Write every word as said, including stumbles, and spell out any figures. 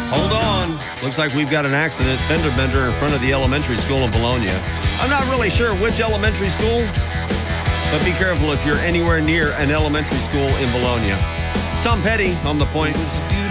Hold on. Looks like we've got an accident, fender bender in front of the elementary school in Bologna. I'm not really sure which elementary school, but be careful if you're anywhere near an elementary school in Bologna. It's Tom Petty on The Point.